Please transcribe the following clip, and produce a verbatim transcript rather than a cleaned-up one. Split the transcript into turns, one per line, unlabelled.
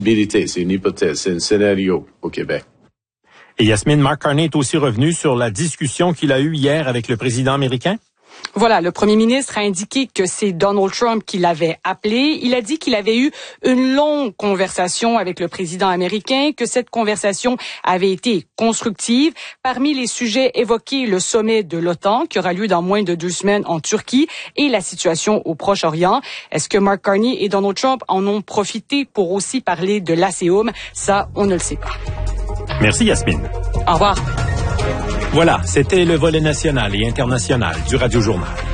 possibilité, c'est une hypothèse, c'est un scénario au Québec.
Et Yasmine, Mark Carney est aussi revenu sur la discussion qu'il a eue hier avec le président américain?
Voilà, le premier ministre a indiqué que c'est Donald Trump qui l'avait appelé. Il a dit qu'il avait eu une longue conversation avec le président américain, que cette conversation avait été constructive. Parmi les sujets évoqués, le sommet de l'OTAN qui aura lieu dans moins de deux semaines en Turquie et la situation au Proche-Orient. Est-ce que Mark Carney et Donald Trump en ont profité pour aussi parler de l'ASEOM? Ça, on ne le sait pas.
Merci Yasmine.
Au revoir.
Voilà, c'était le volet national et international du Radio Journal.